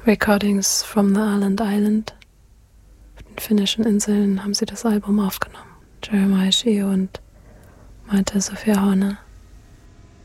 Recordings from the Island. Auf den finnischen Inseln haben sie das Album aufgenommen. Jeremiah Shio und Maite Sophia Horner.